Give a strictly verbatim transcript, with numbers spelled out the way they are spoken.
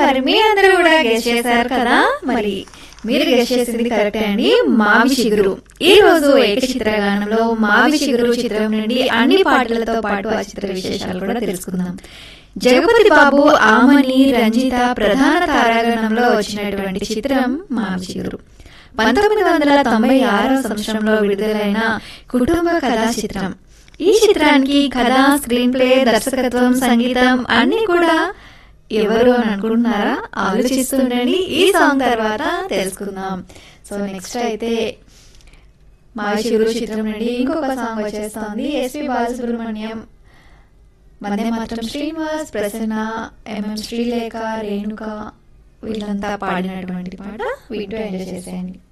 మరి మీ అందరూ కూడా గెస్ట్ చేశారు కదా. మరి మీరు గెస్ట్ చేసింది కరెక్టే అండి. మావి చిగురు. ఈ రోజు ఏకచిత్ర గానంలో మావి చిగురు చిత్రం నుండి అన్ని పాటలతో పాటు ఆ చిత్ర విశేషాలు కూడా తెలుసుకుందాం. జగపతి బాబు, ఆమని, రంజిత ప్రధాన తారాగణంలో వచ్చినటువంటి చిత్రం మావి చిగురు. పంతొమ్మిది వందల తొంభై ఆరో సంవత్సరంలో విడుదలైన కుటుంబ కథా చిత్రం. ఈ చిత్రానికి కథ, స్క్రీన్ ప్లే, దర్శకత్వం, సంగీతం అన్ని కూడా ఎవరు అని అనుకుంటున్నారా? ఆలోచిస్తుండండి. ఈ సాంగ్ తర్వాత తెలుసుకుందాం. సో నెక్స్ట్ అయితే మావి చిగురు చిత్రం నుండి ఇంకొక సాంగ్ వచ్చేస్తుంది. ఎస్పి బాలసుబ్రహ్మణ్యం, వందే మాత్రం శ్రీనివాస్, ప్రసన్న, ఎంఎం శ్రీలేఖ, రేణుక వీళ్ళంతా పాడినటువంటి పాట. వీటితో ఎంజాయ్ చేసేయండి.